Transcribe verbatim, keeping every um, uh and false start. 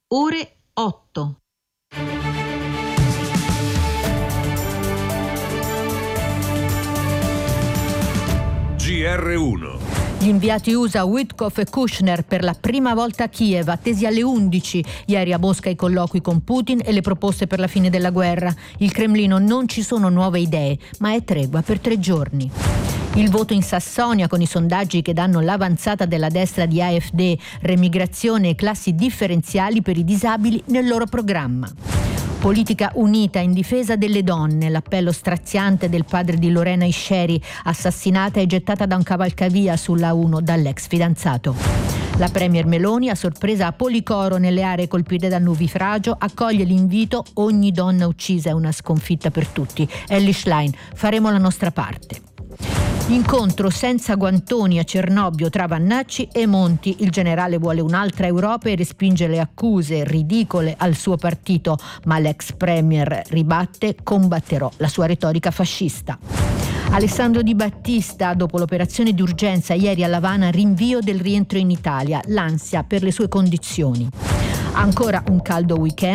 ore otto. G R uno. Gli inviati U S A Witkoff e Kushner per la prima volta a Kiev, attesi alle undici. Ieri a Mosca i colloqui con Putin e le proposte per la fine della guerra. Il Cremlino: non ci sono nuove idee, ma è tregua per tre giorni. Il voto in Sassonia, con i sondaggi che danno l'avanzata della destra di A F D, remigrazione e classi differenziali per i disabili nel loro programma. Politica unita in difesa delle donne, l'appello straziante del padre di Lorena Isceri, assassinata e gettata da un cavalcavia sulla uno dall'ex fidanzato. La premier Meloni, a sorpresa a Policoro nelle aree colpite dal nubifragio, accoglie l'invito: ogni donna uccisa è una sconfitta per tutti. Elly Schlein: faremo la nostra parte. Incontro senza guantoni a Cernobbio tra Vannacci e Monti. Il generale vuole un'altra Europa e respinge le accuse ridicole al suo partito, ma l'ex premier ribatte: combatterò la sua retorica fascista. Alessandro Di Battista, dopo l'operazione di urgenza ieri a L'Avana, rinvio del rientro in Italia, l'ansia per le sue condizioni. Ancora un caldo weekend.